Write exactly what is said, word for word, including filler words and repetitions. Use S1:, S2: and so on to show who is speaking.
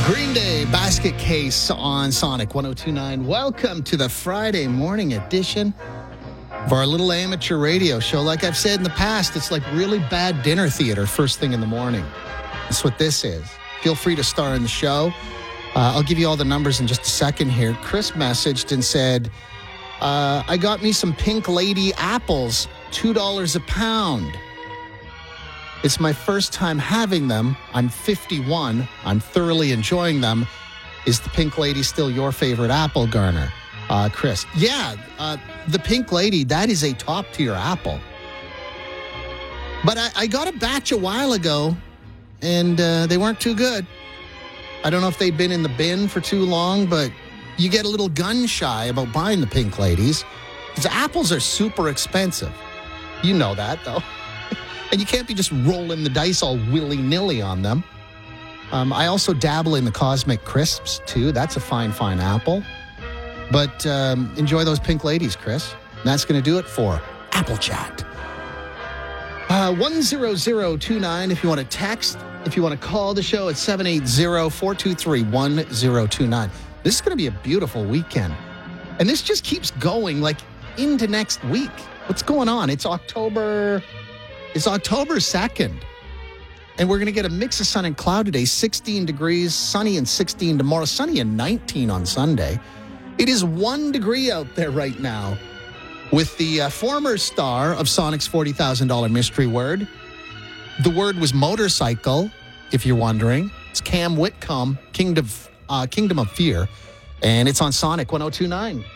S1: Green Day Basket Case on Sonic one oh two point nine. Welcome to the Friday morning edition of our little amateur radio show. Like I've said in the past, it's like really bad dinner theater first thing in the morning. That's what this is. Feel free to star in the show. Uh, I'll give you all the numbers in just a second here. Chris messaged and said, uh, I got me some Pink Lady apples, two dollars a pound. It's my first time having them. I'm fifty-one. I'm thoroughly enjoying them. Is the Pink Lady still your favorite apple, Garner? Uh, Chris. Yeah, uh, the Pink Lady, that is a top-tier apple. But I, I got a batch a while ago, and uh, they weren't too good. I don't know if they'd been in the bin for too long, but you get a little gun-shy about buying the Pink Ladies, because apples are super expensive. You know that, though. And you can't be just rolling the dice all willy-nilly on them. Um, I also dabble in the Cosmic Crisps, too. That's a fine, fine apple. But um, enjoy those Pink Ladies, Chris. And that's going to do it for Apple Chat. Uh, one zero zero two nine if you want to text. If you want to call the show at seven eight zero, four two three, one zero two nine. This is going to be a beautiful weekend. And this just keeps going, like, into next week. What's going on? It's October... It's October second, and we're going to get a mix of sun and cloud today, sixteen degrees, sunny and sixteen tomorrow, sunny and nineteen on Sunday. It is one degree out there right now with the uh, former star of Sonic's forty thousand dollars mystery word. The word was motorcycle, if you're wondering. It's Cam Whitcomb, Kingdom, uh, Kingdom of Fear, and it's on Sonic one oh two point nine.